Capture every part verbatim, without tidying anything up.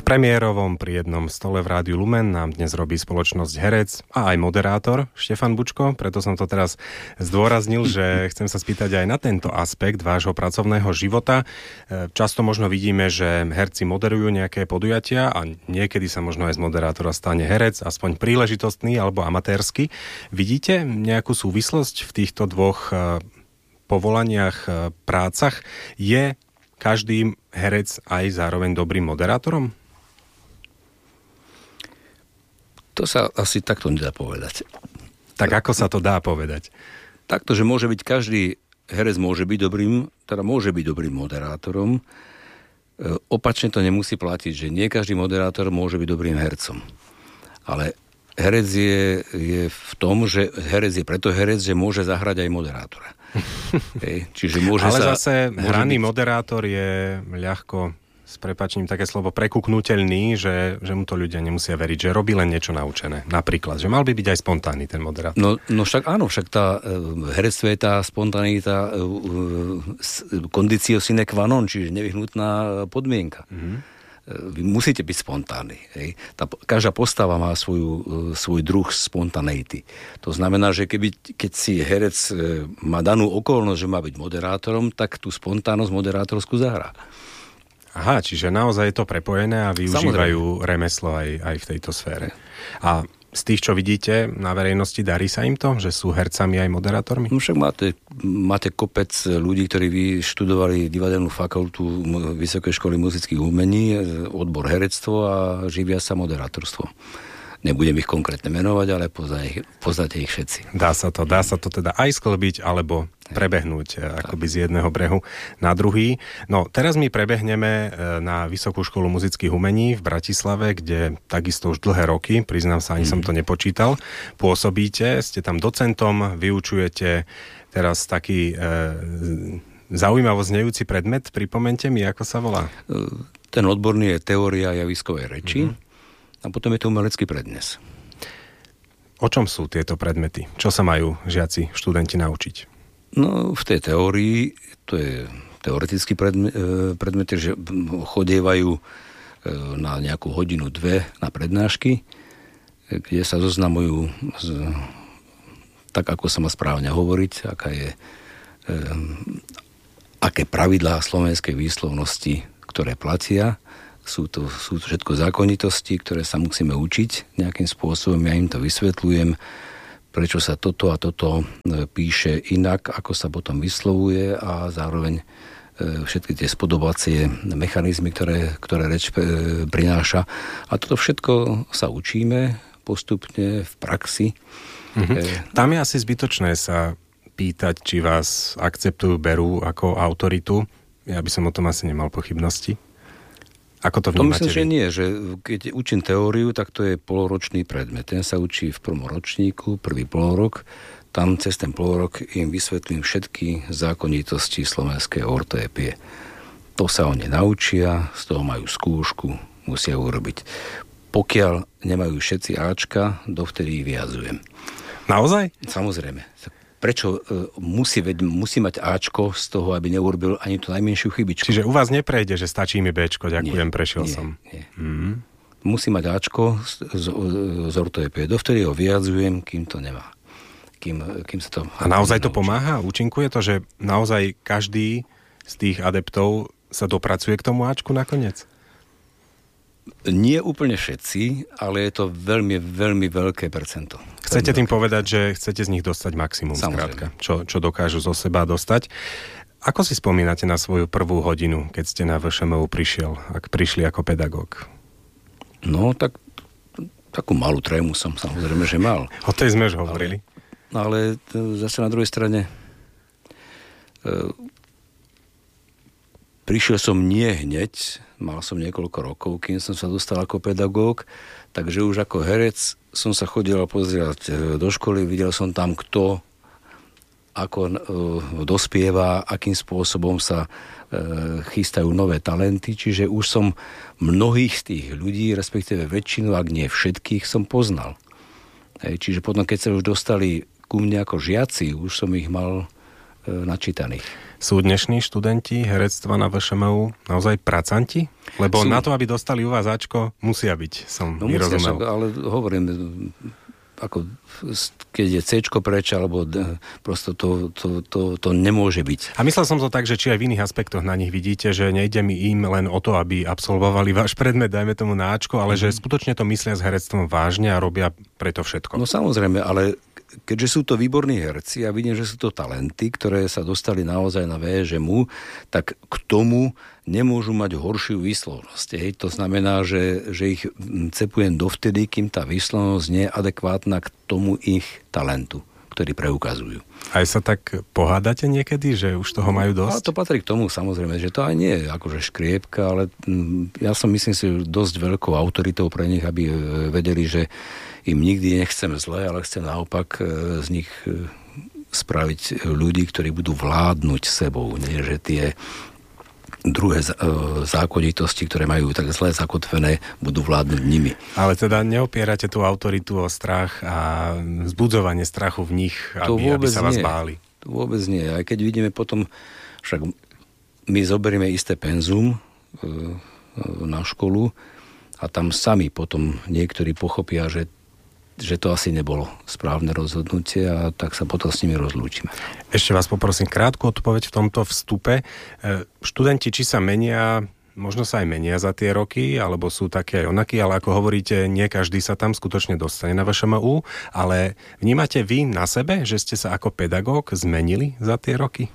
premiérovom pri jednom stole v Rádiu Lumen nám dnes robí spoločnosť herec a aj moderátor Štefan Bučko, preto som to teraz zdôraznil, že chcem sa spýtať aj na tento aspekt vášho pracovného života. Často možno vidíme, že herci moderujú nejaké podujatia a niekedy sa možno aj z moderátora stane herec, aspoň príležitostný alebo amatérsky. Vidíte nejakú súvislosť v týchto dvoch povolaniach, prácach? Je každý herec aj zároveň dobrým moderátorom? To sa asi takto nedá povedať. Tak ako sa to dá povedať? Takto, že môže byť každý herec môže byť dobrým, teda môže byť dobrým moderátorom. E, opačne to nemusí platiť, že nie každý moderátor môže byť dobrým hercom. Ale herec je, je v tom, že herec je preto herec, že môže zahrať aj moderátora. Hej, čiže môže Ale sa, zase môže hraný byť... moderátor je ľahko, s prepáčením také slovo, prekuknutelný, že, že mu to ľudia nemusia veriť, že robí len niečo naučené. Napríklad, že mal by byť aj spontánny ten moderátor. No, no však áno, však tá uh, herectvo je tá spontánita uh, uh, conditio sine qua non, čiže nevyhnutná podmienka. Mm-hmm. Vy musíte byť spontánni. Hej. Tá, každá postava má svoju, svoj druh spontaneity. To znamená, že keby, keď si herec má danú okolnosť, že má byť moderátorom, tak tú spontánnosť moderátorskú zahrá. Aha, čiže naozaj je to prepojené a využívajú Samozrejme. remeslo aj, aj v tejto sfére. A z tých, čo vidíte na verejnosti, darí sa im to, že sú hercami aj moderátormi? No však máte, máte kopec ľudí, ktorí vyštudovali divadelnú fakultu Vysokej školy muzických umení, odbor herectvo a živia sa moderátorstvom. Nebudem ich konkrétne menovať, ale poznáte ich, poznáte ich všetci. Dá sa to, dá sa to teda aj sklbiť, alebo prebehnúť akoby z jedného brehu na druhý. No, teraz my prebehneme na Vysokú školu muzických umení v Bratislave, kde takisto už dlhé roky, priznám sa, ani mm. som to nepočítal, pôsobíte, ste tam docentom, vyučujete teraz taký e, zaujímavo znejúci predmet, pripomente mi, ako sa volá? Ten odborný je teória javiskovej reči. Mm. A potom je to umelecký prednes. O čom sú tieto predmety? Čo sa majú žiaci, študenti naučiť? No, v tej teórii, to je teoretický predmet, predmet že chodievajú na nejakú hodinu, dve na prednášky, kde sa zoznamujú z, tak, ako sa má správne hovoriť, aká je, aké pravidlá slovenskej výslovnosti, ktoré platia. Sú to, sú to všetko zákonitosti, ktoré sa musíme učiť nejakým spôsobom. Ja im to vysvetľujem, prečo sa toto a toto píše inak, ako sa potom vyslovuje a zároveň všetky tie spodobacie mechanizmy, ktoré, ktoré reč prináša. A toto všetko sa učíme postupne v praxi. Mhm. Tam je asi zbytočné sa pýtať, či vás akceptujú, berú ako autoritu. Ja by som o tom asi nemal pochybnosti. Ako to vnímate? To myslím, že nie, že keď učím teóriu, tak to je poloročný predmet. Ten sa učí v prvom ročníku, prvý polorok. Tam cez ten polorok im vysvetlím všetky zákonitosti slovenskej ortoépie. To sa oni naučia, z toho majú skúšku, musia urobiť. Pokiaľ nemajú všetci áčka, dovtedy ich vyjazujem. Naozaj? Samozrejme. Prečo uh, musí, veď, musí mať áčko z toho, aby neurobil ani tú najmenšiu chybičku. Čiže u vás neprejde, že stačí mi béčko, ďakujem, nie, prešiel nie, som. Nie. Mm. Musí mať áčko z, z, z ortoépie. Dovtedy ho vyjadzujem, kým to nemá. Kým, kým sa to... A naozaj to pomáha? Účinkuje to, že naozaj každý z tých adeptov sa dopracuje k tomu áčku nakoniec? Nie úplne všetci, ale je to veľmi, veľmi veľké percento. Chcete tým povedať, že chcete z nich dostať maximum, skrátka, čo, čo dokážu zo seba dostať. Ako si spomínate na svoju prvú hodinu, keď ste na vé š em u prišiel, ak prišli ako pedagóg? No, tak takú malú trému som samozrejme, že mal. O tej sme už hovorili. Ale, ale zase na druhej strane e, prišiel som nie hneď, mal som niekoľko rokov, kým som sa dostal ako pedagóg, takže už ako herec som sa chodil pozerať do školy, videl som tam, kto ako e, dospieva, akým spôsobom sa e, chystajú nové talenty, čiže už som mnohých z tých ľudí, respektíve väčšinu, ak nie všetkých, som poznal. E, čiže potom, keď sa už dostali ku mne ako žiaci, už som ich mal načítaných. Sú dnešní študenti herectva na vé š em ú naozaj pracanti? Lebo Sú... na to, aby dostali u vás áčko, musia byť, som no, vyrozumel. Musia, ale hovorím, ako keď je C-čko preč, alebo d, prosto to, to, to, to nemôže byť. A myslel som to tak, že či aj v iných aspektoch na nich vidíte, že nejde mi im len o to, aby absolvovali váš predmet, dajme tomu na áčko, ale mm. že skutočne to myslia s herectvom vážne a robia preto všetko. No samozrejme, ale keďže sú to výborní herci a vidím, že sú to talenty, ktoré sa dostali naozaj na vé š em ú, tak k tomu nemôžu mať horšiu výslovnosť. Hej. To znamená, že, že ich cepujem dovtedy, kým tá výslovnosť nie je adekvátna k tomu ich talentu, ktorý preukazujú. Aj sa tak pohádate niekedy, že už toho majú dosť? Ale to patrí k tomu, samozrejme, že to aj nie je akože škriepka, ale ja som myslím si dosť veľkou autoritou pre nich, aby vedeli, že im nikdy nechcem zle, ale chcem naopak z nich spraviť ľudí, ktorí budú vládnuť sebou. Nie, že tie druhé zákonitosti, ktoré majú tak zle zakotvené, budú vládnuť nimi. Ale teda neopierate tú autoritu o strach a vzbudzovanie strachu v nich, aby, aby sa vás nie. báli? To vôbec nie. Aj keď vidíme potom, však my zoberieme isté penzum na školu a tam sami potom niektorí pochopia, že že to asi nebolo správne rozhodnutie a tak sa potom s nimi rozlúčime. Ešte vás poprosím krátku odpoveď v tomto vstupe. Študenti, či sa menia, možno sa aj menia za tie roky, alebo sú také aj onakí, ale ako hovoríte, nie každý sa tam skutočne dostane na vé š em ú, ale vnímate vy na sebe, že ste sa ako pedagóg zmenili za tie roky?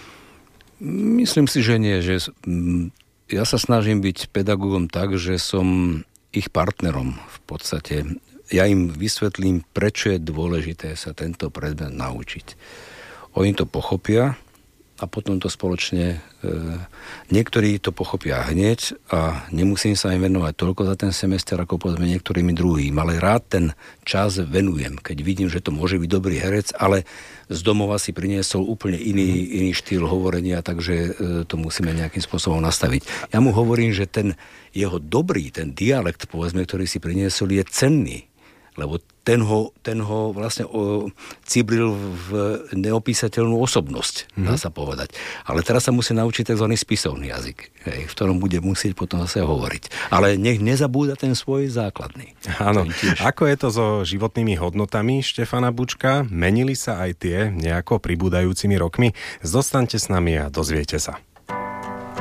Myslím si, že nie. Že ja sa snažím byť pedagógom tak, že som ich partnerom v podstate. Ja im vysvetlím, prečo je dôležité sa tento predmet naučiť. Oni to pochopia a potom to spoločne... E, niektorí to pochopia hneď a nemusím sa im venovať toľko za ten semester, ako povedzme niektorými druhým, ale rád ten čas venujem, keď vidím, že to môže byť dobrý herec, ale z domova si priniesol úplne iný, iný štýl hovorenia, takže e, to musíme nejakým spôsobom nastaviť. Ja mu hovorím, že ten jeho dobrý, ten dialekt, povedzme, ktorý si priniesol, je cenný. Lebo ten ho, ten ho vlastne o, cibril v neopísateľnú osobnosť, mm. dá sa povedať. Ale teraz sa musí naučiť tzv. Spisovný jazyk, hej, v ktorom bude musieť potom zase hovoriť. Ale nech nezabúda ten svoj základný. Áno. Ako je to so životnými hodnotami Štefana Bučka? Menili sa aj tie nejako pribúdajúcimi rokmi? Zostaňte s nami a dozviete sa.